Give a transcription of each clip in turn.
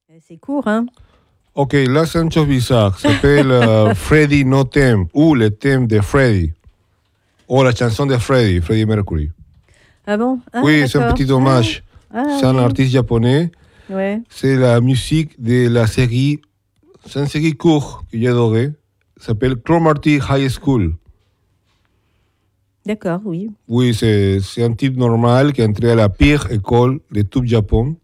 C'est court, hein? Ok, là c'est un chose bizarre. Ça s'appelle Freddy No Theme ou le thème de Freddy. Ou la chanson de Freddy, Freddie Mercury. Ah bon? Ah, Oui, c'est un d'accord. petit hommage. Ah, C'est un oui. artiste japonais. Ouais. C'est la musique de la série. C'est une série courte que j'ai adorée. Ça s'appelle Cromarty High School. D'accord, oui. Oui, c'est un type normal qui est entré à la pire école de tout le Japon.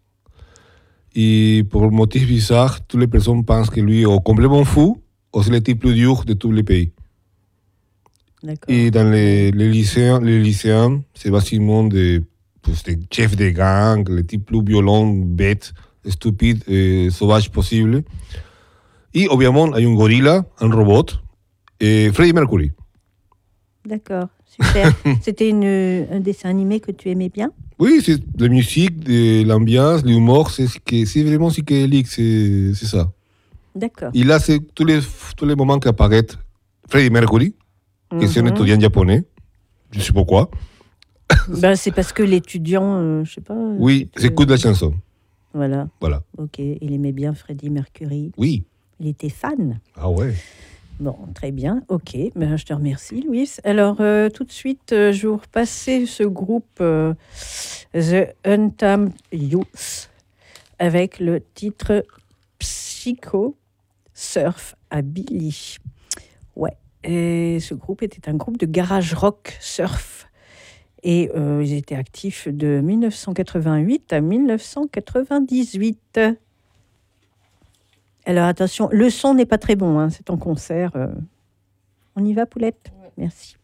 Et pour motif bizarre, toutes les personnes pensent que lui est complètement fou ou c'est le type plus dur de tous les pays. D'accord. Et dans les lycéens, c'est basiquement des chefs de gang, les types plus violents, bêtes, stupides et sauvages possibles. Et évidemment, il y a un gorilla, un robot, et Freddie Mercury. D'accord, super. C'était un dessin animé que tu aimais bien? Oui, c'est la musique, l'ambiance, l'humour, c'est vraiment psychédélique, c'est ça. D'accord. Et là, c'est tous les moments qu'apparaît Freddie Mercury, qui est un étudiant japonais, je sais pourquoi. Ben, c'est parce que l'étudiant, je sais pas. Oui, j'écoute la chanson. Voilà. Voilà. Ok, il aimait bien Freddie Mercury. Oui. Il était fan. Ah ouais. Bon, très bien. Ok, ben, je te remercie, Louis. Alors, tout de suite, je vais vous repasser ce groupe The Untamed Youth avec le titre Psycho Surf à Billy. Ouais, et ce groupe était un groupe de garage rock surf. Et ils étaient actifs de 1988 à 1998. Alors attention, le son n'est pas très bon, hein, c'est en concert. On y va, Poulette? Merci.